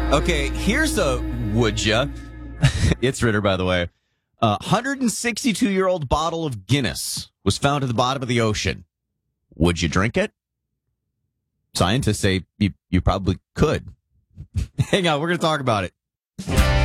Okay, here's a would ya. It's Ritter, by the way. 162-year-old bottle of Guinness was found at the bottom of the ocean. Would you drink it? Scientists say you probably could. Hang on, we're going to talk about it.